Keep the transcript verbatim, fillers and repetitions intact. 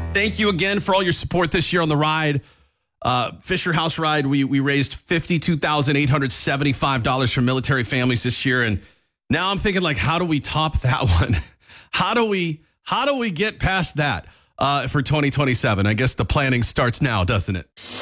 Thank you again for all your support this year on the ride. Uh, Fisher House Ride, we we raised fifty-two thousand eight hundred seventy-five dollars for military families this year. And now I'm thinking, like, how do we top that one? How do we how do we get past that uh, for twenty twenty-seven? I guess the planning starts now, doesn't it?